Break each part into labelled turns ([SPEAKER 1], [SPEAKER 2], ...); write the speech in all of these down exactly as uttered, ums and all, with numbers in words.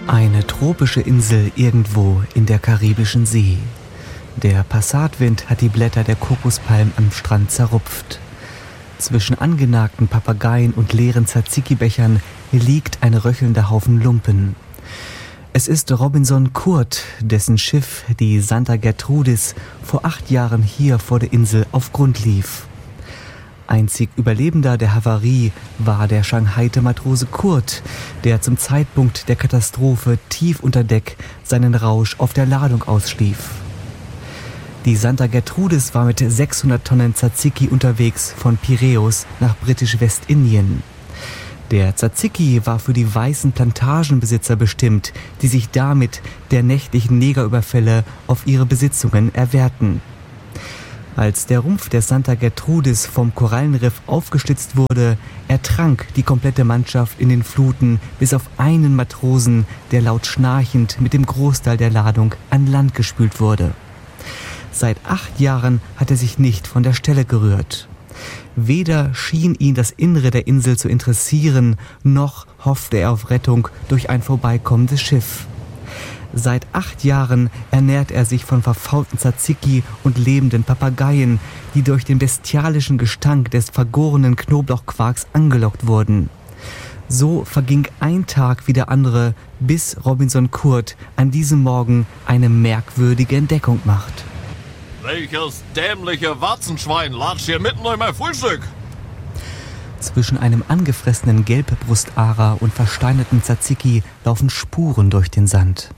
[SPEAKER 1] Eine tropische Insel irgendwo in der Karibischen See. Der Passatwind hat die Blätter der Kokospalmen am Strand zerrupft. Zwischen angenagten Papageien und leeren Tzatziki-Bechern liegt ein röchelnder Haufen Lumpen. Es ist Robinson Kurt, dessen Schiff, die Santa Gertrudis, vor acht Jahren hier vor der Insel auf Grund lief. Einzig Überlebender der Havarie war der schanghaite Matrose Kurt, der zum Zeitpunkt der Katastrophe tief unter Deck seinen Rausch auf der Ladung ausschlief. Die Santa Gertrudis war mit sechshundert Tonnen Tzatziki unterwegs von Piräus nach britisch-Westindien. Der Tzatziki war für die weißen Plantagenbesitzer bestimmt, die sich damit der nächtlichen Negerüberfälle auf ihre Besitzungen erwehrten. Als der Rumpf der Santa Gertrudis vom Korallenriff aufgestützt wurde, ertrank die komplette Mannschaft in den Fluten, bis auf einen Matrosen, der laut schnarchend mit dem Großteil der Ladung an Land gespült wurde. Seit acht Jahren hat er sich nicht von der Stelle gerührt. Weder schien ihn das Innere der Insel zu interessieren, noch hoffte er auf Rettung durch ein vorbeikommendes Schiff. Seit acht Jahren ernährt er sich von verfaulten Tzatziki und lebenden Papageien, die durch den bestialischen Gestank des vergorenen Knoblauchquarks angelockt wurden. So verging ein Tag wie der andere, bis Robinson Kurt an diesem Morgen eine merkwürdige Entdeckung macht.
[SPEAKER 2] Welches dämliche Warzenschwein latscht hier mitten durch mein Frühstück?
[SPEAKER 1] Zwischen einem angefressenen Gelbbrustara und versteinerten Tzatziki laufen Spuren durch den Sand.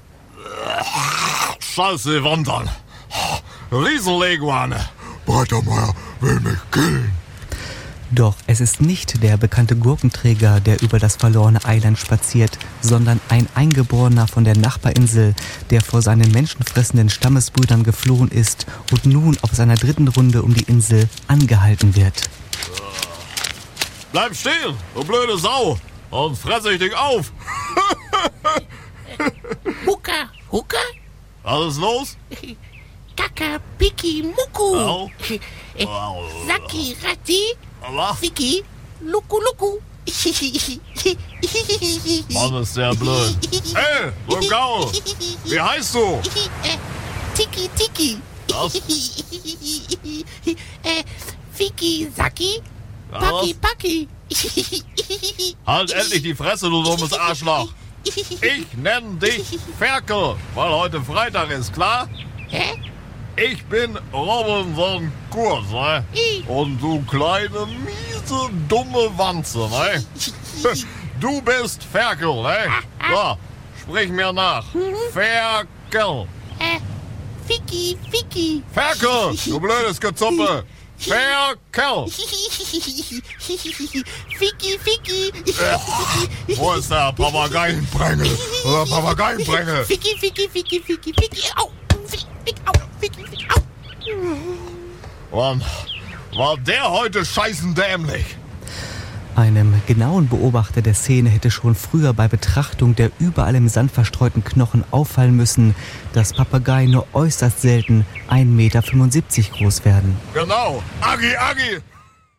[SPEAKER 2] Scheiße Wandern. Riesenleguane.
[SPEAKER 3] Breitermeier will mich killen.
[SPEAKER 1] Doch es ist nicht der bekannte Gurkenträger, der über das verlorene Eiland spaziert, sondern ein Eingeborener von der Nachbarinsel, der vor seinen menschenfressenden Stammesbrüdern geflohen ist und nun auf seiner dritten Runde um die Insel angehalten wird.
[SPEAKER 2] Bleib stehen, du blöde Sau, und fresse ich dich auf.
[SPEAKER 4] Huka, Huka?
[SPEAKER 2] Was ist los?
[SPEAKER 4] Kaka, Piki, Muku.
[SPEAKER 2] Au.
[SPEAKER 4] Äh, Saki, Ratti,
[SPEAKER 2] Was?
[SPEAKER 4] Fiki, Luku, Luku.
[SPEAKER 2] Mann, ist der blöd. Hey, du Gaul, wie heißt du?
[SPEAKER 4] Äh, Tiki, Tiki.
[SPEAKER 2] Was?
[SPEAKER 4] Äh, Fiki, Saki,
[SPEAKER 2] Was?
[SPEAKER 4] Paki, Paki.
[SPEAKER 2] Halt endlich die Fresse, du dummes Arschloch. Ich nenne dich Ferkel, weil heute Freitag ist, klar?
[SPEAKER 4] Hä?
[SPEAKER 2] Ich bin Robinson Kurt, ne? Und du kleine, miese, dumme Wanze, ne? Du bist Ferkel, ne? So, sprich mir nach. Ferkel.
[SPEAKER 4] Äh, Fiki, Fiki.
[SPEAKER 2] Ferkel, du blödes Gezuppe. Ferkel.
[SPEAKER 4] Fiki, Fiki.
[SPEAKER 2] Wo ist der Papageienprängel? Oder Papageienprängel?
[SPEAKER 4] Fiki, Fiki, Fiki, Fiki, Fiki. Au. Fiki, au. Fiki, Fiki, au.
[SPEAKER 2] Mann, war der heute scheißen dämlich.
[SPEAKER 1] Einem genauen Beobachter der Szene hätte schon früher bei Betrachtung der überall im Sand verstreuten Knochen auffallen müssen, dass Papageien nur äußerst selten ein Meter fünfundsiebzig groß werden.
[SPEAKER 2] Genau, Agi, Agi.